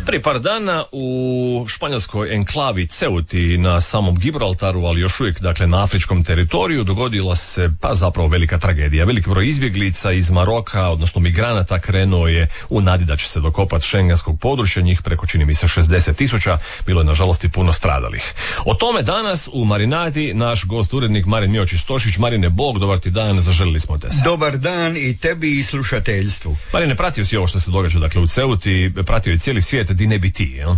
Prije par dana u španjolskoj enklavi Ceuti na samom Gibraltaru, ali još uvijek dakle na afričkom teritoriju, dogodila se zapravo velika tragedija. Veliki broj izbjeglica iz Maroka, odnosno migranata, krenuo je u nadi da će se dokopati šengenskog područja, njih preko čini mi se 60,000, bilo je nažalost i puno stradalih. O tome danas u Marinadi naš gost, urednik Marin Miočić-Stošić. Marine, Bog, dobar ti dan, zaželili smo te se. Dobar dan i tebi i slušateljstvu. Marine, pratio si ovo što se događa dakle u Ceuti, pratio je cijeli svijet, di ne bi ti, jel?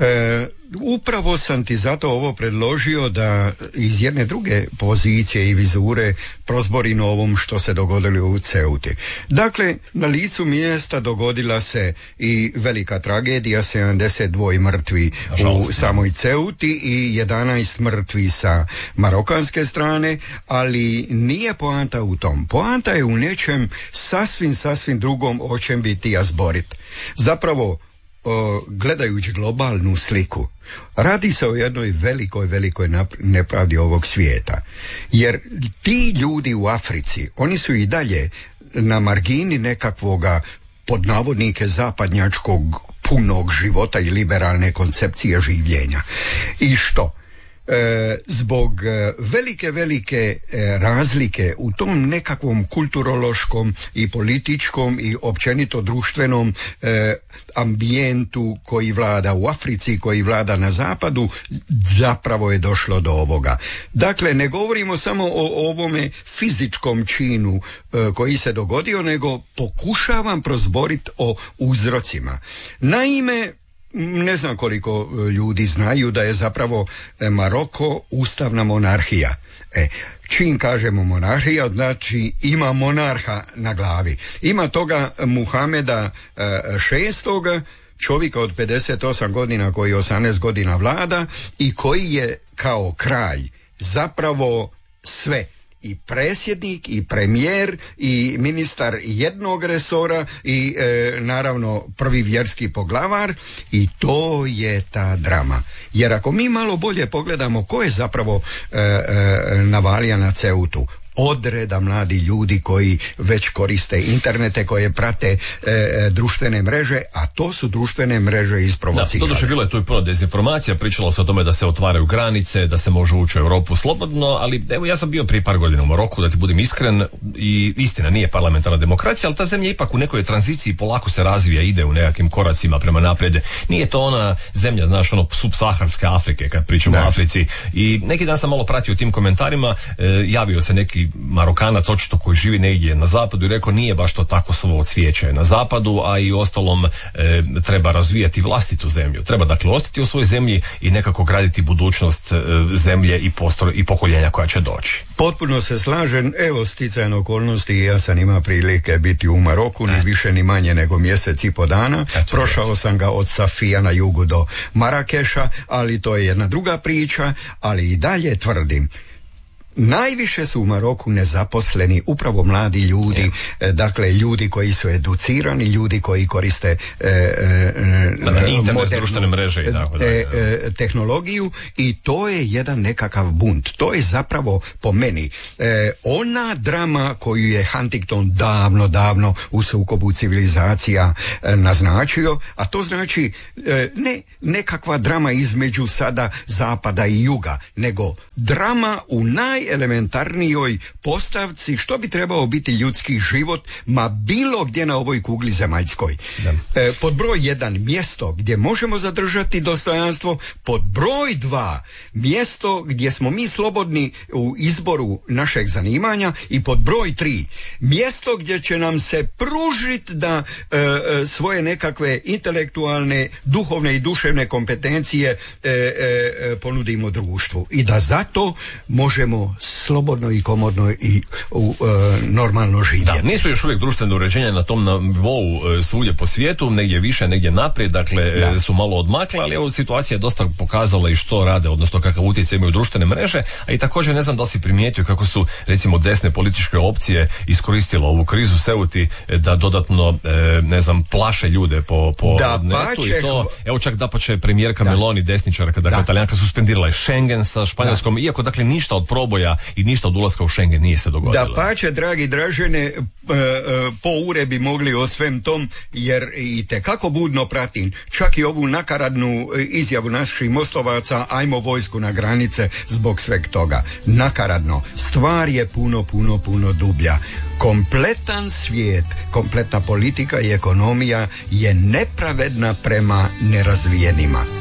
Upravo sam ti zato ovo predložio da iz jedne druge pozicije i vizure prozborim ovom što se dogodilo u Ceuti. Dakle, na licu mjesta dogodila se i velika tragedija, 72 mrtvi u samoj Ceuti i 11 mrtvi sa marokanske strane, ali nije poanta u tom. Poanta je u nečem sasvim drugom o čem bi ti ja zborit. Zapravo, gledajući globalnu sliku, radi se o jednoj velikoj nepravdi ovog svijeta. Jer ti ljudi u Africi, oni su i dalje na margini nekakvoga, pod navodnike, zapadnjačkog punog života i liberalne koncepcije življenja. I što? Zbog velike razlike u tom nekakvom kulturološkom i političkom i općenito društvenom ambijentu koji vlada u Africi, koji vlada na zapadu, zapravo je došlo do ovoga. Dakle, ne govorimo samo o ovome fizičkom činu koji se dogodio, nego pokušavam prozboriti o uzrocima. Naime, ne znam koliko ljudi znaju da je zapravo Maroko ustavna monarhija. Čim kažemo monarhija, znači ima monarha na glavi. Ima toga Muhameda VI, čovjeka od 58 godina koji 18 godina vlada i koji je kao kralj zapravo sve. I predsjednik, i premijer, i ministar jednog resora, i naravno prvi vjerski poglavar, i to je ta drama. Jer ako mi malo bolje pogledamo ko je zapravo navalija na Ceutu, odreda mladi ljudi koji već koriste internete, koje prate društvene mreže, a to su društvene mreže isprovocirane. Da, doduše bilo je tu i puno dezinformacija, pričalo se o tome da se otvaraju granice, da se može ući u Europu slobodno, ali evo ja sam bio prije par godina u Maroku, da ti budem iskren, i istina nije parlamentarna demokracija, ali ta zemlja ipak u nekoj tranziciji polako se razvija, ide u nekakvim koracima prema naprijed. Nije to ona zemlja, znaš, ono subsaharske Afrike, kad pričamo o Africi. I neki dan sam malo pratio u tim komentarima, javio se neki Marokanac očito koji živi negdje na zapadu i rekao nije baš to tako svo cvijeće na zapadu, a i ostalom treba razvijati vlastitu zemlju. Treba dakle ostati u svojoj zemlji i nekako graditi budućnost zemlje i pokoljenja koja će doći. Potpuno se slažem. Evo, sticajem okolnosti, ja sam imao prilike biti u Maroku, ni više ni manje nego mjesec i po dana. Prošao sam ga od Safija na jugu do Marakeša, ali to je jedna druga priča, ali i dalje tvrdim, najviše su u Maroku nezaposleni upravo mladi ljudi, dakle ljudi koji su educirani, ljudi koji koriste internet, društvene mreže i tako tehnologiju, i to je jedan nekakav bunt. To je zapravo po meni ona drama koju je Huntington davno u sukobu civilizacija naznačio, a to znači ne nekakva drama između sada zapada i juga, nego drama u najelementarnijoj postavci što bi trebao biti ljudski život, ma bilo gdje na ovoj kugli zemaljskoj. Pod broj 1 mjesto gdje možemo zadržati dostojanstvo, pod broj 2 mjesto gdje smo mi slobodni u izboru našeg zanimanja, i pod broj 3 mjesto gdje će nam se pružiti da svoje nekakve intelektualne, duhovne i duševne kompetencije ponudimo društvu, i da zato možemo slobodno i komodno i normalno živjeti. Da, nisu još uvijek društvene uređenja na tom nivou svugdje po svijetu, negdje više, negdje naprijed, dakle su malo odmakle, ali evo situacija je dosta pokazala i što rade, odnosno kakav utjecaj imaju društvene mreže, a i također ne znam da li si primijetio kako su recimo desne političke opcije iskoristile ovu krizu Ceuti da dodatno plaše ljude po netu i to. Evo čak dapače premijerka Meloni, desničarka, dakle Talijanka, suspendirala je Schengen sa Španjolskom, iako dakle ništa od proboja razvoja i ništa od ulaska u Schengen nije se dogodilo. Da pače, dragi Dražene, po ure bi mogli o svem tom, jer i tekako budno pratim čak i ovu nakaradnu izjavu naših mostovaca, ajmo vojsku na granice zbog sveg toga. Nakaradno. Stvar je puno dublja. Kompletan svijet, kompletna politika i ekonomija je nepravedna prema nerazvijenima.